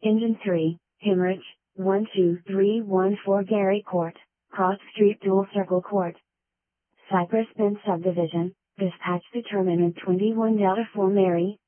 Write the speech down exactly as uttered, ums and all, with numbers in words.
Engine three, Hemorrhage, one two three one four Gary Court, Cross Street Dual Circle Court. Cypress Bend Subdivision, Dispatch Determinant twenty-one Delta four Mary,